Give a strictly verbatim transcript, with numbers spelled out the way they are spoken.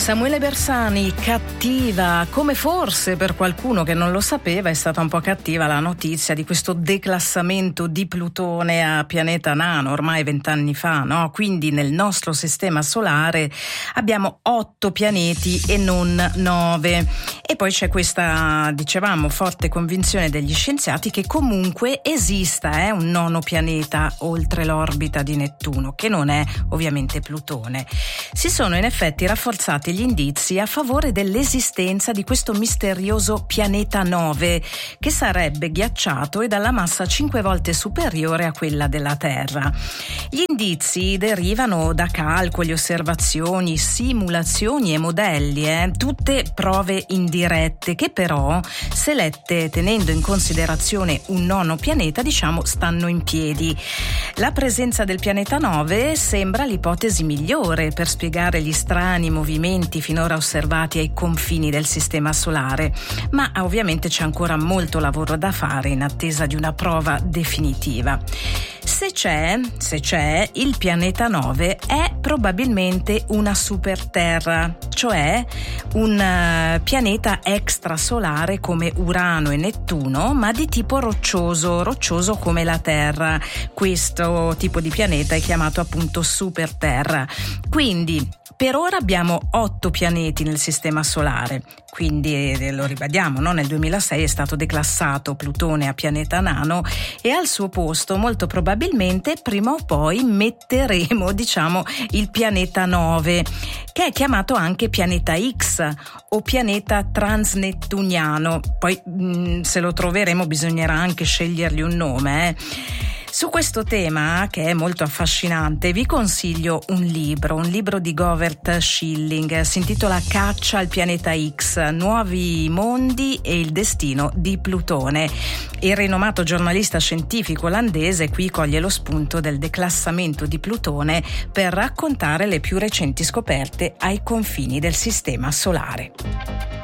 Samuele Bersani, cattiva, come forse per qualcuno che non lo sapeva è stata un po' cattiva la notizia di questo declassamento di Plutone a pianeta nano ormai vent'anni fa, no? Quindi nel nostro sistema solare abbiamo otto pianeti e non nove. E poi c'è questa, dicevamo, forte convinzione degli scienziati che comunque esista eh, un nono pianeta oltre l'orbita di Nettuno, che non è ovviamente Plutone. Si sono in effetti rafforzati gli indizi a favore dell'esistenza di questo misterioso pianeta nove, che sarebbe ghiacciato e dalla massa cinque volte superiore a quella della Terra. Gli indizi derivano da calcoli, osservazioni, simulazioni e modelli, eh, tutte prove indirette che però, se lette tenendo in considerazione un nono pianeta, diciamo, stanno in piedi. La presenza del pianeta nove sembra l'ipotesi migliore per spiegare gli strani movimenti finora osservati ai confini del sistema solare, ma ovviamente c'è ancora molto lavoro da fare in attesa di una prova definitiva. Se c'è, se c'è, il pianeta nove è probabilmente una superterra, cioè un uh, pianeta extrasolare come Urano e Nettuno, ma di tipo roccioso, roccioso come la Terra. Questo tipo di pianeta è chiamato appunto superterra. Quindi per ora abbiamo otto pianeti nel sistema solare, quindi eh, lo ribadiamo, no? Nel duemilasei è stato declassato Plutone a pianeta nano e al suo posto molto probabilmente prima o poi metteremo, diciamo, il pianeta nove, che è chiamato anche pianeta X o pianeta transnettuniano. Poi mh, se lo troveremo bisognerà anche scegliergli un nome, eh. Su questo tema, che è molto affascinante, vi consiglio un libro, un libro di Govert Schilling, si intitola Caccia al pianeta X, nuovi mondi e il destino di Plutone. Il rinomato giornalista scientifico olandese qui coglie lo spunto del declassamento di Plutone per raccontare le più recenti scoperte ai confini del sistema solare.